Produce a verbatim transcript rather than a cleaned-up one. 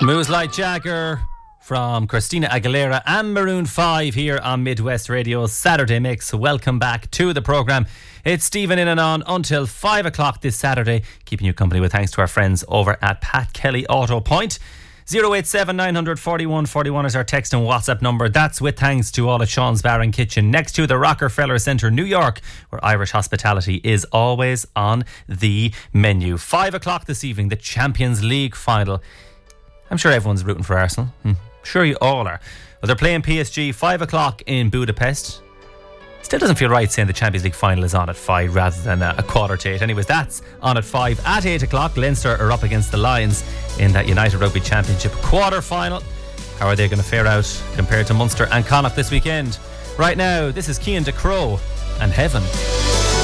Moves Like Jagger from Christina Aguilera and Maroon five here on Midwest Radio's Saturday Mix. Welcome back to the programme. It's Stephen in and on until five o'clock this Saturday, keeping you company with thanks to our friends over at Pat Kelly Auto Point. zero eight seven nine four one four one is our text and WhatsApp number. That's with thanks to all at Sean's Bar and Kitchen, next to the Rockefeller Centre, New York, where Irish hospitality is always on the menu. Five o'clock this evening, the Champions League final. I'm sure everyone's rooting for Arsenal. Hmm. Sure you all are. Well, they're playing P S G five o'clock in Budapest. Still doesn't feel right saying the Champions League final is on at five rather than a quarter to eight. Anyways, that's on at five. At eight o'clock, Leinster are up against the Lions in that United Rugby Championship quarter final. How are they going to fare out compared to Munster and Connacht this weekend? Right now, this is Cian de Crow and Heaven.